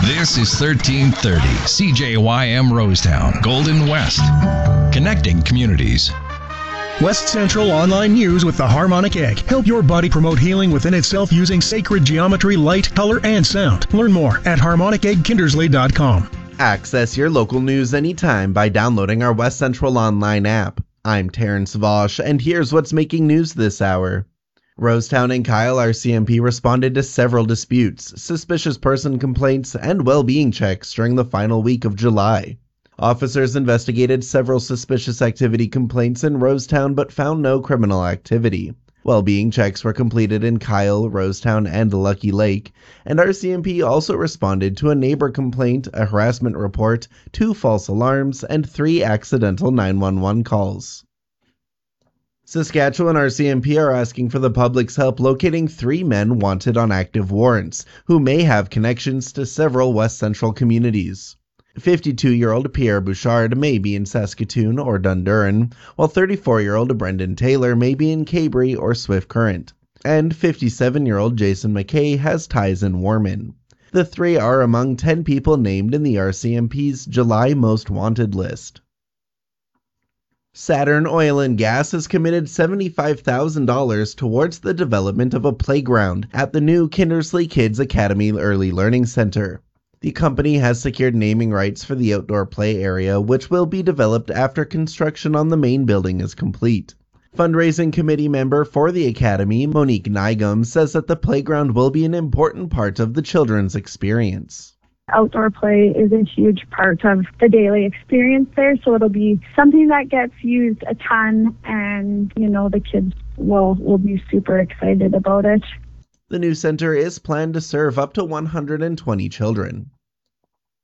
This is 1330 CJYM Rosetown, Golden West. Connecting communities. West Central Online News with the Harmonic Egg. Help your body promote healing within itself using sacred geometry, light, color, and sound. Learn more at harmoniceggkindersley.com. Access your local news anytime by downloading our West Central Online app. I'm Terrence Vosch, and here's what's making news this hour. Rosetown and Kyle RCMP responded to several disputes, suspicious person complaints, and well-being checks during the final week of July. Officers investigated several suspicious activity complaints in Rosetown but found no criminal activity. Well-being checks were completed in Kyle, Rosetown, and Lucky Lake, and RCMP also responded to a neighbor complaint, a harassment report, 2 false alarms, and 3 accidental 911 calls. Saskatchewan RCMP are asking for the public's help locating 3 men wanted on active warrants, who may have connections to several West Central communities. 52-year-old Pierre Bouchard may be in Saskatoon or Dundurn, while 34-year-old Brendan Taylor may be in Cabri or Swift Current, and 57-year-old Jason McKay has ties in Warman. The 3 are among 10 people named in the RCMP's July Most Wanted list. Saturn Oil and Gas has committed $75,000 towards the development of a playground at the new Kindersley Kids Academy Early Learning Center. The company has secured naming rights for the outdoor play area, which will be developed after construction on the main building is complete. Fundraising committee member for the Academy, Monique Nygum, says that the playground will be an important part of the children's experience. Outdoor play is a huge part of the daily experience there, so it'll be something that gets used a ton, and the kids will be super excited about it. The new center is planned to serve up to 120 children.